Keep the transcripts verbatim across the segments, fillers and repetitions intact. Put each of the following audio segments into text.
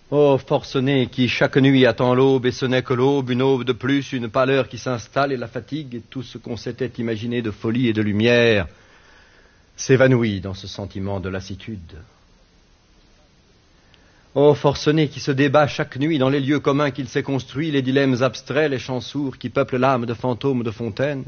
Ô forcené qui chaque nuit attend l'aube, et ce n'est que l'aube, une aube de plus, une pâleur qui s'installe, et la fatigue, et tout ce qu'on s'était imaginé de folie et de lumière s'évanouit dans ce sentiment de lassitude. Ô forcené qui se débat chaque nuit dans les lieux communs qu'il s'est construits, les dilemmes abstraits, les chants sourds qui peuplent l'âme de fantômes de fontaines.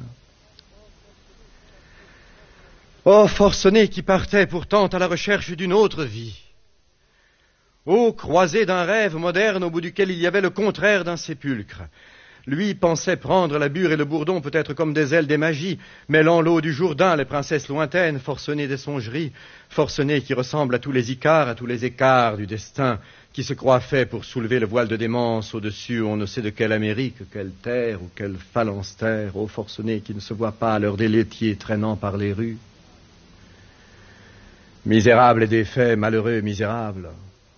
Ô forcené qui partait pourtant à la recherche d'une autre vie. Ô croisé d'un rêve moderne au bout duquel il y avait le contraire d'un sépulcre. Lui pensait prendre la bure et le bourdon peut-être comme des ailes des magies, mêlant l'eau du Jourdain, les princesses lointaines, forcené des songeries, forcené qui ressemble à tous les Icars, à tous les écarts du destin, qui se croit fait pour soulever le voile de démence au-dessus, on ne sait de quelle Amérique, quelle terre ou quelle phalanstère, ô forcené qui ne se voit pas à l'heure des laitiers traînant par les rues. Misérable et défait, malheureux, misérable.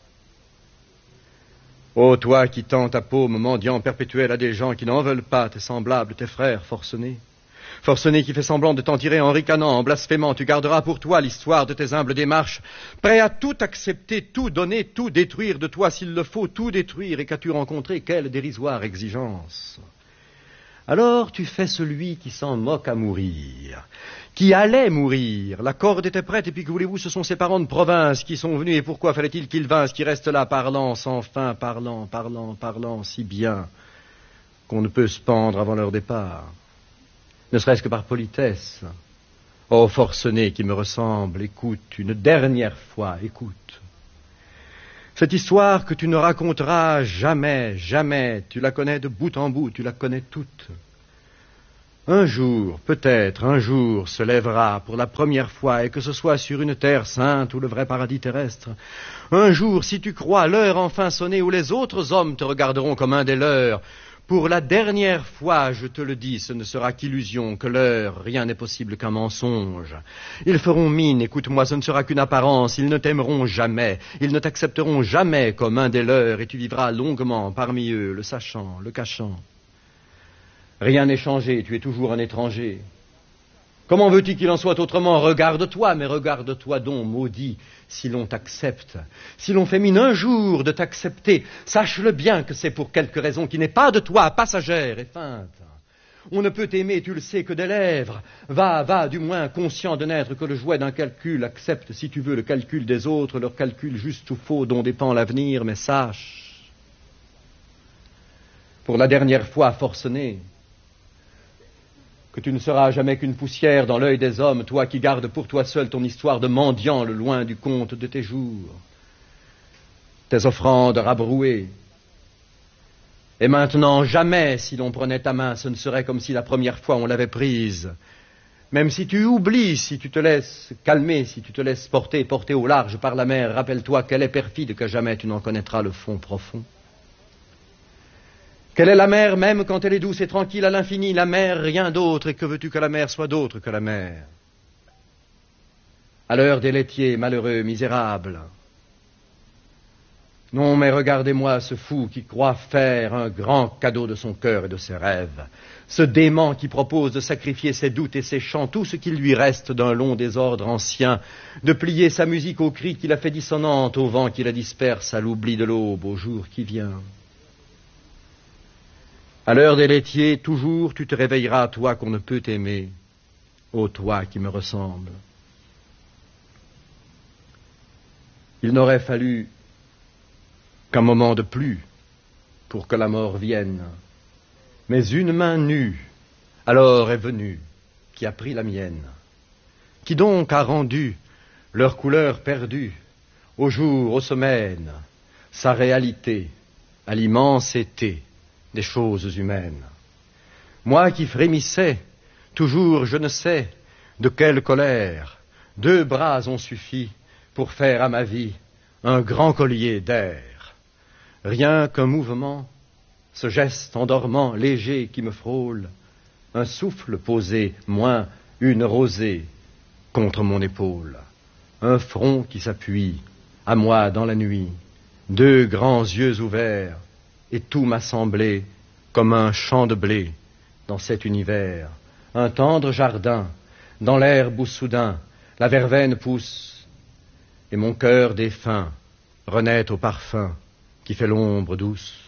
Ô toi qui tends ta paume mendiant perpétuel à des gens qui n'en veulent pas, tes semblables, tes frères, forcenés. Forcené qui fait semblant de t'en tirer en ricanant, en blasphémant, tu garderas pour toi l'histoire de tes humbles démarches, prêt à tout accepter, tout donner, tout détruire de toi s'il le faut, tout détruire, et qu'as-tu rencontré, quelle dérisoire exigence. Alors tu fais celui qui s'en moque à mourir, qui allait mourir. La corde était prête, et puis que voulez-vous, ce sont ses parents de province qui sont venus, et pourquoi fallait-il qu'ils vinssent, qui restent là, parlant sans fin, parlant, parlant, parlant si bien, qu'on ne peut se pendre avant leur départ, ne serait-ce que par politesse. Ô forcené qui me ressemble, écoute, une dernière fois, écoute. Cette histoire que tu ne raconteras jamais, jamais, tu la connais de bout en bout, tu la connais toute. Un jour, peut-être, un jour se lèvera pour la première fois, et que ce soit sur une terre sainte ou le vrai paradis terrestre. Un jour, si tu crois, l'heure enfin sonnée où les autres hommes te regarderont comme un des leurs. Pour la dernière fois, je te le dis, ce ne sera qu'illusion, que l'heure, rien n'est possible qu'un mensonge. Ils feront mine, écoute-moi, ce ne sera qu'une apparence, ils ne t'aimeront jamais, ils ne t'accepteront jamais comme un des leurs, et tu vivras longuement parmi eux, le sachant, le cachant. Rien n'est changé, tu es toujours un étranger. Comment veux-tu qu'il en soit autrement? Regarde-toi, mais regarde-toi donc, maudit, si l'on t'accepte. Si l'on fait mine un jour de t'accepter, sache-le bien que c'est pour quelque raison qui n'est pas de toi, passagère et feinte. On ne peut t'aimer, tu le sais, que des lèvres. Va, va, du moins, conscient de n'être que le jouet d'un calcul. Accepte, si tu veux, le calcul des autres, leur calcul juste ou faux dont dépend l'avenir, mais sache, pour la dernière fois, forcené, que tu ne seras jamais qu'une poussière dans l'œil des hommes, toi qui gardes pour toi seul ton histoire de mendiant le loin du compte de tes jours, tes offrandes rabrouées. Et maintenant, jamais, si l'on prenait ta main, ce ne serait comme si la première fois on l'avait prise. Même si tu oublies, si tu te laisses calmer, si tu te laisses porter, porter au large par la mer, rappelle-toi qu'elle est perfide, que jamais tu n'en connaîtras le fond profond. Quelle est la mer, même quand elle est douce et tranquille à l'infini? La mer, rien d'autre, et que veux-tu que la mer soit d'autre que la mer? À l'heure des laitiers, malheureux, misérables. Non, mais regardez-moi ce fou qui croit faire un grand cadeau de son cœur et de ses rêves. Ce dément qui propose de sacrifier ses doutes et ses chants, tout ce qui lui reste d'un long désordre ancien, de plier sa musique aux cris qui la fait dissonante, au vent qui la disperse, à l'oubli de l'aube, au jour qui vient. À l'heure des laitiers, toujours tu te réveilleras, toi qu'on ne peut aimer, ô toi qui me ressemble. Il n'aurait fallu qu'un moment de plus pour que la mort vienne, mais une main nue alors est venue, qui a pris la mienne, qui donc a rendu leur couleur perdue, au jour, aux semaines, sa réalité, à l'immense été des choses humaines. Moi qui frémissais, toujours je ne sais de quelle colère, deux bras ont suffi pour faire à ma vie un grand collier d'air. Rien qu'un mouvement, ce geste endormant, léger qui me frôle, un souffle posé, moins une rosée contre mon épaule, un front qui s'appuie à moi dans la nuit, deux grands yeux ouverts, et tout m'a semblé comme un champ de blé dans cet univers, un tendre jardin, dans l'herbe où soudain la verveine pousse, et mon cœur défunt renaît au parfum qui fait l'ombre douce